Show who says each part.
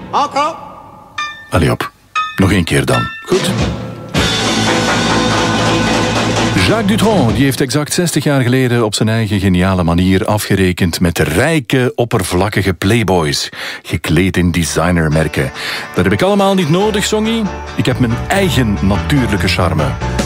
Speaker 1: Encore.
Speaker 2: Allee op. Nog 1 keer dan. Goed. Jacques Dutronc die heeft exact 60 jaar geleden op zijn eigen geniale manier afgerekend met de rijke, oppervlakkige playboys, gekleed in designermerken. Dat heb ik allemaal niet nodig, Songy. Ik heb mijn eigen natuurlijke charme.